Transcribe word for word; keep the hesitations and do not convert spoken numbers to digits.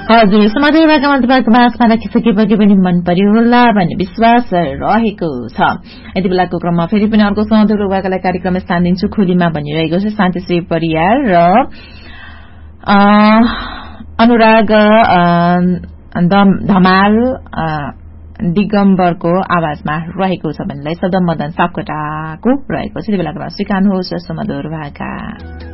हजुर समाधान भाकामा तपाईँको बासमा राखिसकेपछि पनि मन पर्यो होला भन्ने विश्वास रहेको छ। यति बेलाको क्रममा फेरि पनि अर्को सुमधुर भाकालाई कार्यक्रममा स्थान दिन्छु खोलीमा भनिरहेको छ शान्तिश्री परियार र अनुराग धमाल दिगम्बरको आवाजमा रहेको छ भन्नेलाई सदम मदन सापकोटाको रहेको छ। यति बेलाको स्वीकार्नुहोस् सुमधुर भाका।